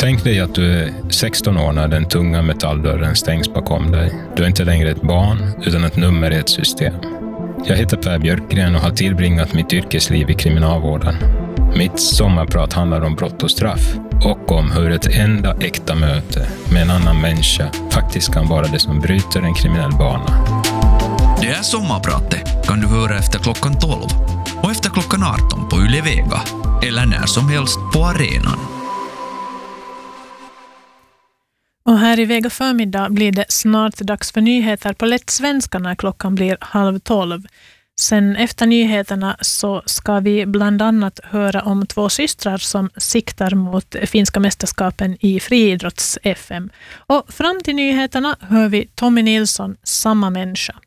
Tänk dig att du är 16 år när den tunga metalldörren stängs bakom dig. Du är inte längre ett barn utan ett nummer i ett system. Jag heter Per Björkgren och har tillbringat mitt yrkesliv i kriminalvården. Mitt sommarprat handlar om brott och straff och om hur ett enda äkta möte med en annan människa faktiskt kan vara det som bryter en kriminell bana. Det här sommarpratet kan du höra efter klockan 12 och efter klockan 18 på Yle Vega eller när som helst på arenan. Och här i Vega förmiddag blir det snart dags för nyheter på lätt svenska när klockan blir 11:30. Sen efter nyheterna så ska vi bland annat höra om 2 systrar som siktar mot finska mästerskapen i friidrotts-FM. Och fram till nyheterna hör vi Tommy Nilsson, Samma människa.